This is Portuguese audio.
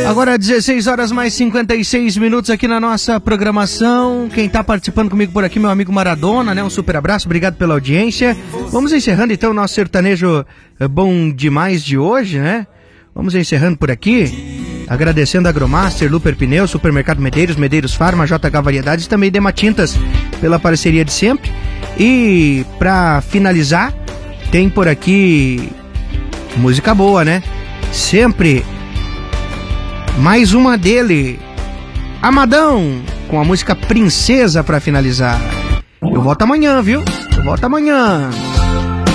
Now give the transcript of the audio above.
Agora 16 horas mais 56 minutos aqui na nossa programação. Quem tá participando comigo por aqui, meu amigo Maradona, né? Um super abraço, obrigado pela audiência. Vamos encerrando então o nosso sertanejo bom demais de hoje, né? Vamos encerrando por aqui. Agradecendo a Agromaster, Luper Pneus, Supermercado Medeiros, Medeiros Farma, JH Variedades e também Dema Tintas pela parceria de sempre. E pra finalizar, tem por aqui música boa, né? Sempre mais uma dele, Amadão, com a música Princesa pra finalizar. Eu volto amanhã, viu? Eu volto amanhã.